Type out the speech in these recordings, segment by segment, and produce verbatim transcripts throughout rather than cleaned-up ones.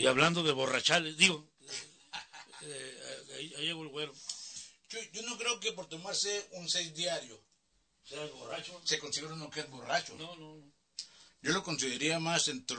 Y hablando de borrachales, digo, eh, ahí, ahí llegó el güero. Yo, yo no creo que por tomarse un seis diario ¿Sea borracho? se considera uno que es borracho. No, no, no. Yo lo consideraría más entre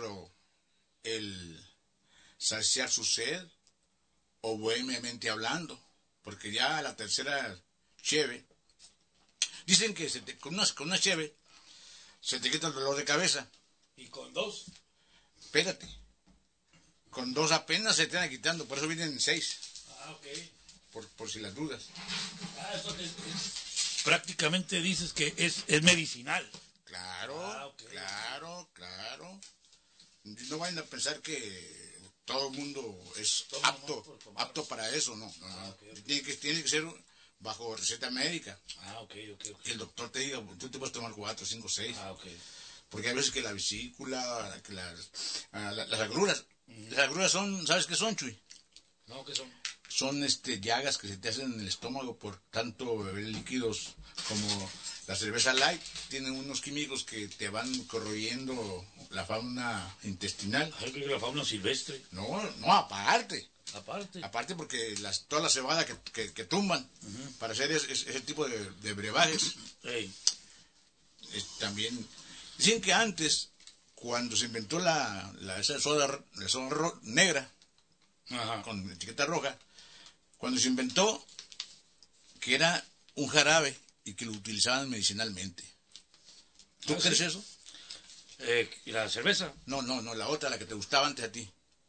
el saciar su sed o bohemiamente hablando, porque ya la tercera cheve, dicen que se te, con, una, con una cheve se te quita el dolor de cabeza. ¿Y con dos? Espérate, con dos apenas se te van quitando, por eso vienen seis. Ah, ok. Por, por si las dudas. Ah, eso es, es, prácticamente dices que es, es medicinal. Claro, ah, okay. claro, claro. No vayan a pensar que todo el mundo es Toma apto apto para eso, no. no, ah, no. okay, okay. Tiene, que, tiene que ser bajo receta médica. Ah, ok, ok, ok. Que el doctor te diga, tú te puedes tomar cuatro, cinco, seis. Ah, ok. Porque hay veces que la vesícula, que las, las, las agruras, uh-huh. Las agruras son, ¿sabes qué son, Chuy? No, ¿qué son? Son este, llagas que se te hacen en el estómago por tanto beber líquidos, como la cerveza light. Tienen unos químicos que te van corroyendo la fauna intestinal. Yo creo que la fauna silvestre. No, no, aparte. Aparte. Aparte porque las, toda la cebada que, que, que tumban uh-huh. para hacer ese, ese tipo de, de brebajes. Hey. Es, también dicen que antes, cuando se inventó la, la esa soda, la soda ro, negra, ajá. Con etiqueta roja, cuando se inventó que era un jarabe y que lo utilizaban medicinalmente. ¿Tú ah, crees sí? eso? Eh, ¿Y la cerveza? No, no, no, la otra, la que te gustaba antes a ti.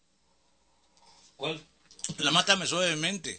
¿Cuál? La Mátame Suavemente.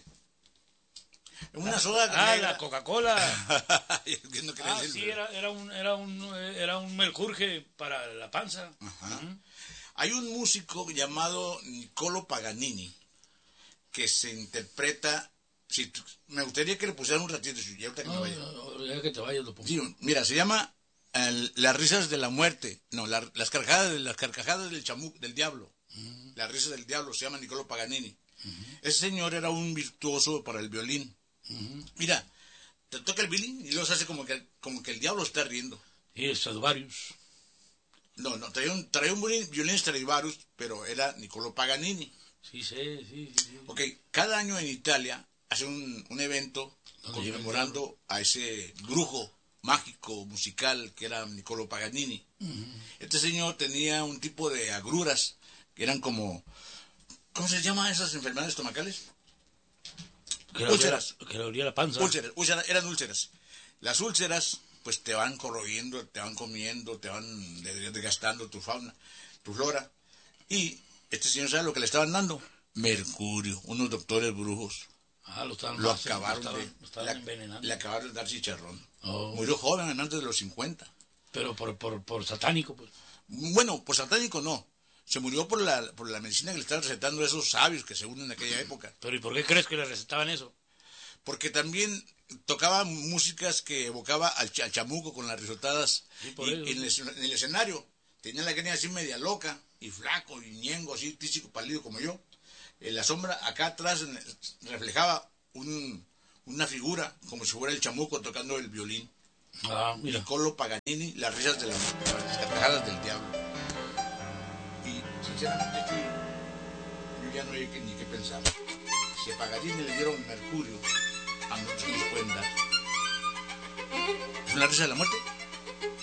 Una soda Ah, negra. la Coca-Cola. no ah, sí, era, era, un, era, un, era un mercurje para la panza. Ajá. Uh-huh. Hay un músico llamado Niccolo Paganini que se interpreta. Si, me gustaría que le pusieran un ratito, ya ahorita que no, me vaya. No, ya que te vayas, lo pongo. Sí, mira, se llama el, Las risas de la muerte. No, la, las carcajadas, las carcajadas del chamuc, del diablo. Uh-huh. Las risas del diablo, se llama Niccolo Paganini. Uh-huh. Ese señor era un virtuoso para el violín. Uh-huh. Mira, te toca el violín y luego se hace como que, como que el diablo está riendo. Y el Stradivarius. No, no, traía un, traía un violín Stradivarius, pero era Niccolo Paganini. Sí, sí, sí, sí. Ok, cada año en Italia hace un, un evento conmemorando a ese brujo mágico musical que era Niccolo Paganini. Uh-huh. Este señor tenía un tipo de agruras que eran como, ¿cómo se llaman esas enfermedades estomacales? Que úlceras. Que le olía la panza. Úlceras, úlceras, eran úlceras. Las úlceras, pues te van corroyendo, te van comiendo, te van desgastando tu fauna, tu flora. Y este señor, ¿sabe lo que le estaban dando? Mercurio, unos doctores brujos. Ah, lo estaban lo acabaron lo estaban, de, lo estaban le, envenenando. Le acabaron de dar chicharrón. Oh. Murió joven, antes de los cincuenta. Pero por, por, por satánico, pues. Bueno, por satánico no. Se murió por la, por la medicina que le estaban recetando a esos sabios que se unen en aquella época. Pero ¿y por qué crees que le recetaban eso? Porque también tocaba músicas que evocaba al, ch al chamuco con las risotadas. Sí, por y eso, en, sí. el, en el escenario tenía la crina así media loca y flaco y ñengo, así tísico, pálido como yo. En la sombra acá atrás reflejaba un, una figura como si fuera el chamuco tocando el violín. Ah, mira. Niccolo Paganini, las risas de la, las carcajadas del diablo. Y sinceramente yo, yo ya no hay que, ni qué pensar. Si a Paganini le dieron mercurio, a nosotros nos pueden dar. ¿Es una risa de la muerte?